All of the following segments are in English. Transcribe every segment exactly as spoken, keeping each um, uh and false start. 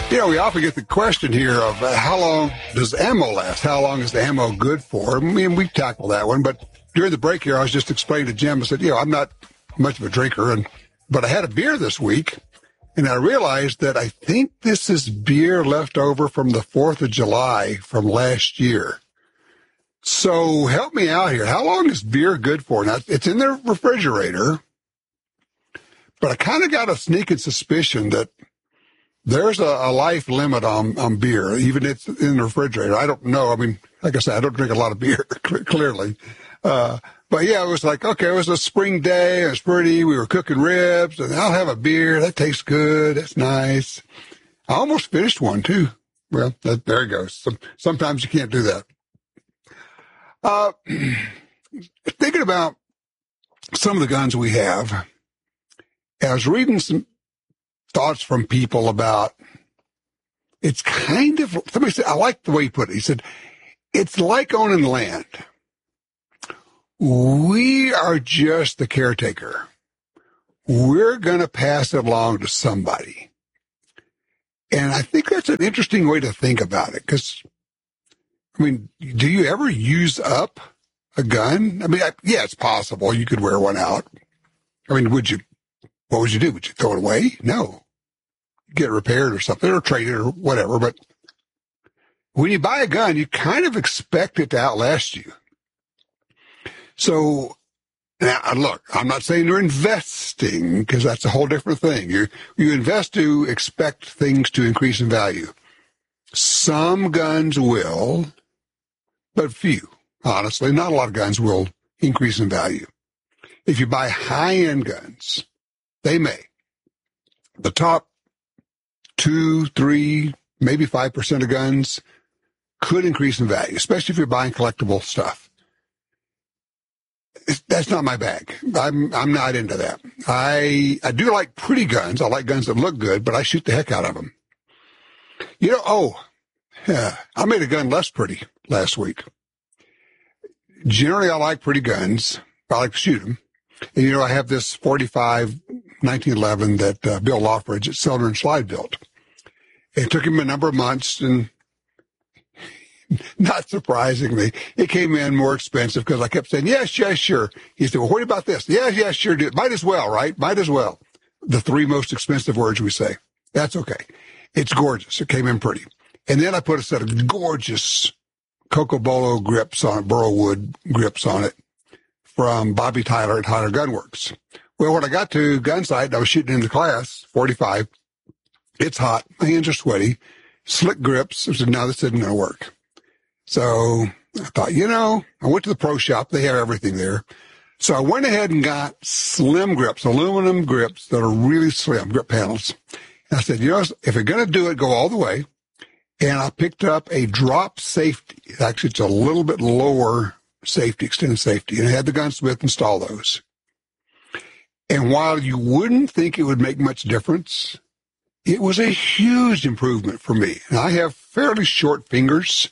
You know, we often get the question here of uh, how long does ammo last? How long is the ammo good for? I mean, we tackle that one, but during the break here, I was just explaining to Jim, I said, you know, I'm not much of a drinker, and but I had a beer this week, and I realized that I think this is beer left over from the fourth of July from last year. So help me out here. How long is beer good for? Now, it's in the refrigerator, but I kind of got a sneaking suspicion that there's a, a life limit on, on beer, even if it's in the refrigerator. I don't know. I mean, like I said, I don't drink a lot of beer, clearly. Uh, but yeah, it was like, okay, it was a spring day. It was pretty. We were cooking ribs, and I'll have a beer. That tastes good. That's nice. I almost finished one, too. Well, that, there it goes. Some, sometimes you can't do that. Uh, thinking about some of the guns we have, I was reading some thoughts from people about, it's kind of, somebody said, I like the way he put it. He said, it's like owning land. We are just the caretaker. We're going to pass it along to somebody. And I think that's an interesting way to think about it, because, I mean, do you ever use up a gun? I mean, I, yeah, it's possible you could wear one out. I mean, would you, what would you do? Would you throw it away? No. Get it repaired or something, or trade it or whatever. But when you buy a gun, you kind of expect it to outlast you. So, now, look, I'm not saying you're investing, because that's a whole different thing. You you invest to expect things to increase in value. Some guns will, but few. Honestly, not a lot of guns will increase in value. If you buy high-end guns, they may. The top two, three, maybe five percent of guns could increase in value, especially if you're buying collectible stuff. That's not my bag. I'm I'm not into that. I I do like pretty guns. I like guns that look good, but I shoot the heck out of them. You know, oh, yeah, I made a gun less pretty last week. Generally, I like pretty guns. I like to shoot them. And, you know, I have this forty-five nineteen eleven that uh, Bill Loffridge at Cylinder and Slide built. It took him a number of months, and not surprisingly, it came in more expensive because I kept saying, yes, yes, sure. He said, well, what about this? Yes, yes, sure. Do it. Might as well, right? Might as well. The three most expensive words we say. That's okay. It's gorgeous. It came in pretty. And then I put a set of gorgeous Cocobolo grips on it, Burrowwood grips on it from Bobby Tyler at Tyler Gunworks. Well, when I got to gun sight, I was shooting in the class, forty-five. It's hot. My hands are sweaty. Slick grips. I said, no, this isn't going to work. So I thought, you know, I went to the pro shop. They have everything there. So I went ahead and got slim grips, aluminum grips that are really slim, grip panels. And I said, you know, if you're going to do it, go all the way. And I picked up a drop safety. Actually, it's a little bit lower safety, extended safety. And I had the gunsmith install those. And while you wouldn't think it would make much difference, it was a huge improvement for me. And I have fairly short fingers,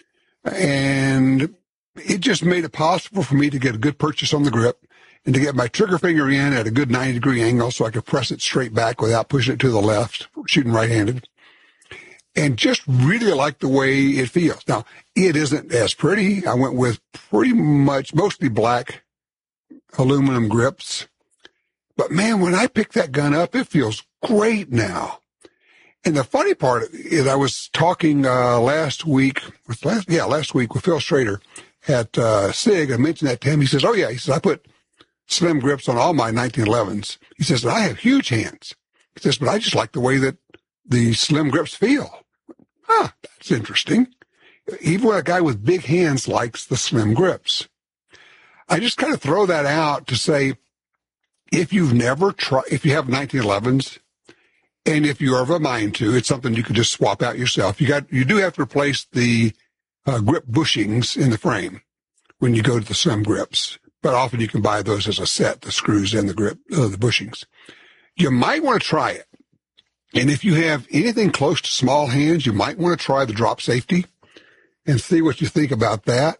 and it just made it possible for me to get a good purchase on the grip and to get my trigger finger in at a good ninety degree angle so I could press it straight back without pushing it to the left, shooting right-handed. And just really like the way it feels. Now, it isn't as pretty. I went with pretty much mostly black aluminum grips. But, man, when I pick that gun up, it feels great now. And the funny part is I was talking uh, last week, with last, yeah, last week with Phil Schrader at uh, SIG. I mentioned that to him. He says, oh, yeah. He says, I put slim grips on all my nineteen elevens. He says, I have huge hands. He says, but I just like the way that the slim grips feel. Huh, that's interesting. Even a guy with big hands likes the slim grips. I just kind of throw that out to say, if you've never tried, if you have nineteen elevens, and if you're of a mind to, it's something you could just swap out yourself. You got, you do have to replace the uh, grip bushings in the frame when you go to the slim grips, but often you can buy those as a set, the screws and the grip, uh, the bushings. You might want to try it. And if you have anything close to small hands, you might want to try the drop safety and see what you think about that.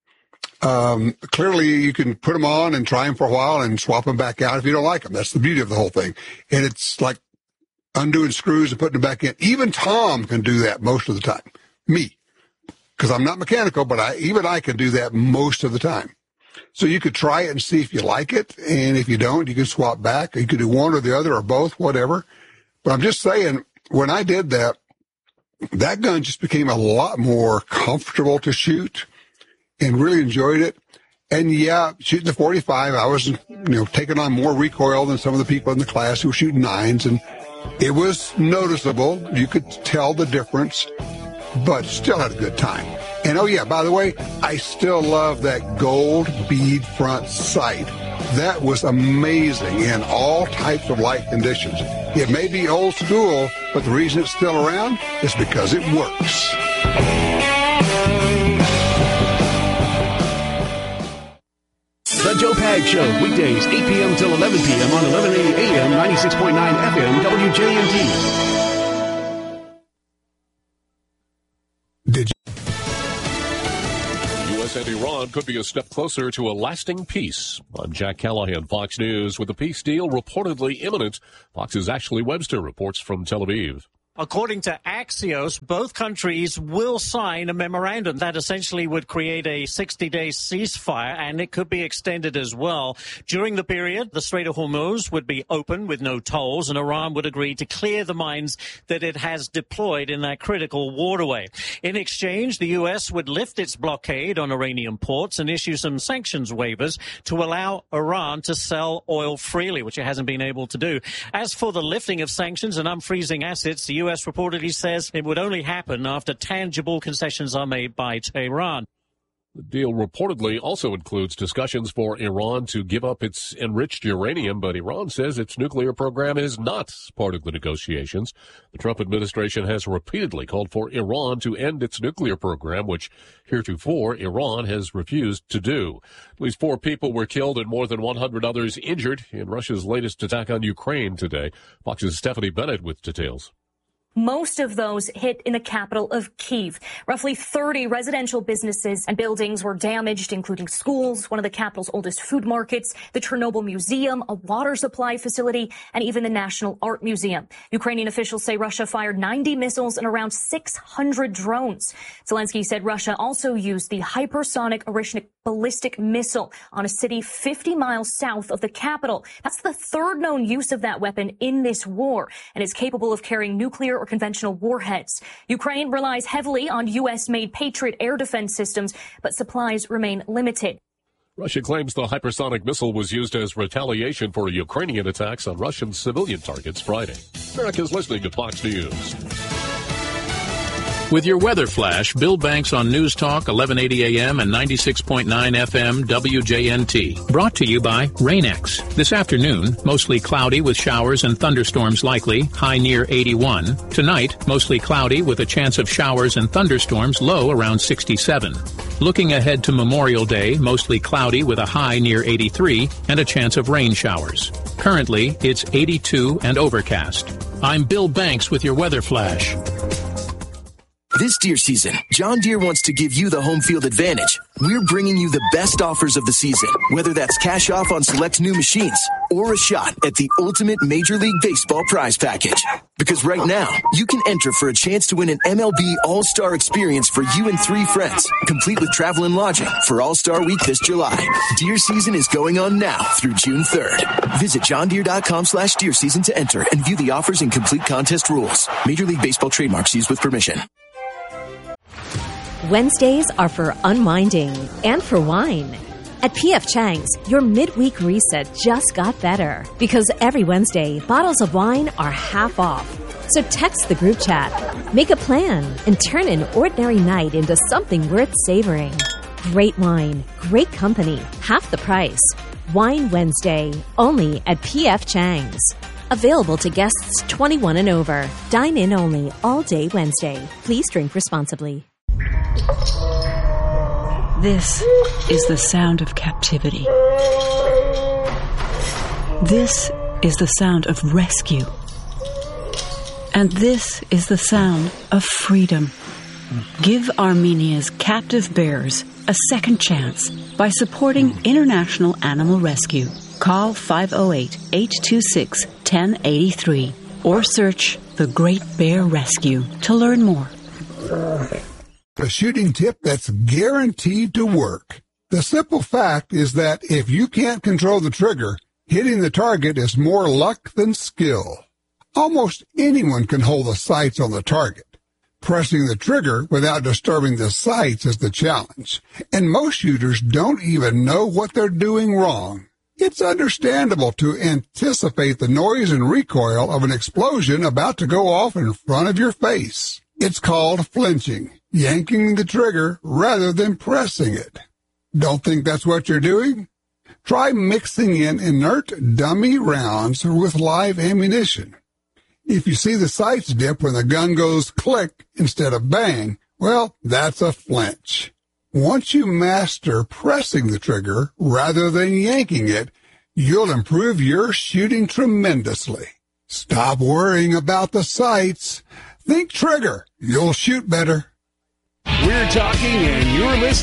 Um, clearly you can put them on and try them for a while and swap them back out if you don't like them. That's the beauty of the whole thing. And it's like undoing screws and putting them back in. Even Tom can do that most of the time. Me. Because I'm not mechanical, but I, even I can do that most of the time. So you could try it and see if you like it. And if you don't, you can swap back. You could do one or the other or both, whatever. But I'm just saying, when I did that, that gun just became a lot more comfortable to shoot and really enjoyed it. And yeah, shooting the forty-five, I was, you know, taking on more recoil than some of the people in the class who were shooting nines. And it was noticeable. You could tell the difference, but still had a good time. And oh yeah, by the way, I still love that gold bead front sight. That was amazing in all types of light conditions. It may be old school, but the reason it's still around is because it works. The Joe Pag Show, weekdays, eight p.m. till eleven p.m. on eleven eighty A M, ninety-six point nine F M, W J N T. Did you? U S and Iran could be a step closer to a lasting peace. I'm Jack Callahan, Fox News. With the peace deal reportedly imminent, Fox's Ashley Webster reports from Tel Aviv. According to Axios, both countries will sign a memorandum that essentially would create a sixty-day ceasefire, and it could be extended as well. During the period, the Strait of Hormuz would be open with no tolls, and Iran would agree to clear the mines that it has deployed in that critical waterway. In exchange, the U S would lift its blockade on Iranian ports and issue some sanctions waivers to allow Iran to sell oil freely, which it hasn't been able to do. As for the lifting of sanctions and unfreezing assets, the U S reportedly says it would only happen after tangible concessions are made by Tehran. The deal reportedly also includes discussions for Iran to give up its enriched uranium, but Iran says its nuclear program is not part of the negotiations. The Trump administration has repeatedly called for Iran to end its nuclear program, which heretofore Iran has refused to do. At least four people were killed and more than one hundred others injured in Russia's latest attack on Ukraine today. Fox's Stephanie Bennett with details. Most of those hit in the capital of Kyiv. Roughly thirty residential businesses and buildings were damaged, including schools, one of the capital's oldest food markets, the Chernobyl Museum, a water supply facility, and even the National Art Museum. Ukrainian officials say Russia fired ninety missiles and around six hundred drones. Zelensky said Russia also used the hypersonic Orishnik ballistic missile on a city fifty miles south of the capital. That's the third known use of that weapon in this war, and is capable of carrying nuclear or conventional warheads. Ukraine relies heavily on U S-made Patriot air defense systems, but supplies remain limited. Russia claims the hypersonic missile was used as retaliation for Ukrainian attacks on Russian civilian targets Friday. America's listening to Fox News. With your weather flash, Bill Banks on News Talk, eleven eighty A M and ninety-six point nine F M W J N T. Brought to you by Rain-X. This afternoon, mostly cloudy with showers and thunderstorms likely, high near eighty-one. Tonight, mostly cloudy with a chance of showers and thunderstorms, low around sixty-seven. Looking ahead to Memorial Day, mostly cloudy with a high near eighty-three and a chance of rain showers. Currently, it's eighty-two and overcast. I'm Bill Banks with your weather flash. This deer season, John Deere wants to give you the home field advantage. We're bringing you the best offers of the season, whether that's cash off on select new machines or a shot at the ultimate Major League Baseball prize package. Because right now, you can enter for a chance to win an M L B All-Star experience for you and three friends, complete with travel and lodging for All-Star Week this July. Deer season is going on now through June third. Visit johndeere.com slash deer season to enter and view the offers and complete contest rules. Major League Baseball trademarks used with permission. Wednesdays are for unwinding and for wine. At P F Chang's, your midweek reset just got better because every Wednesday, bottles of wine are half off. So text the group chat, make a plan, and turn an ordinary night into something worth savoring. Great wine, great company, half the price. Wine Wednesday, only at P F Chang's. Available to guests twenty-one and over. Dine in only all day Wednesday. Please drink responsibly. This is the sound of captivity. This is the sound of rescue. And this is the sound of freedom. Give Armenia's captive bears a second chance by supporting International Animal Rescue. Call five oh eight, eight two six, one oh eight three. or search The Great Bear Rescue to learn more. A shooting tip that's guaranteed to work. The simple fact is that if you can't control the trigger, hitting the target is more luck than skill. Almost anyone can hold the sights on the target. Pressing the trigger without disturbing the sights is the challenge, and most shooters don't even know what they're doing wrong. It's understandable to anticipate the noise and recoil of an explosion about to go off in front of your face. It's called flinching, yanking the trigger rather than pressing it. Don't think that's what you're doing? Try mixing in inert dummy rounds with live ammunition. If you see the sights dip when the gun goes click instead of bang, well, that's a flinch. Once you master pressing the trigger rather than yanking it, you'll improve your shooting tremendously. Stop worrying about the sights. Think trigger. You'll shoot better. We're talking and you're listening.